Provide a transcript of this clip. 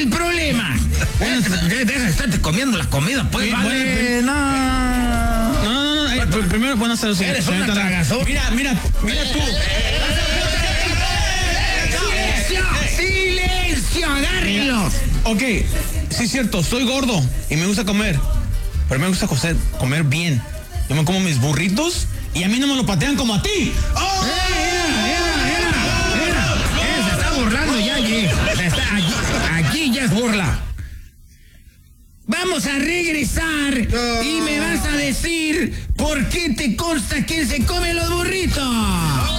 el problema? Deja de estarte comiendo la comida, pues, vale. No. Primero, buenas tardes, Eres una tragazón. Mira tú. ¡Silencio! ¡Agárrenlos! Ok, sí es cierto, soy gordo y me gusta comer. Pero me gusta comer bien. Yo me como mis burritos y a mí no me lo patean como a ti. ¡Oh! Se está burlando ya allí. Aquí ya es burla. Vamos a regresar y me vas a decir por qué te consta quién se come los burritos.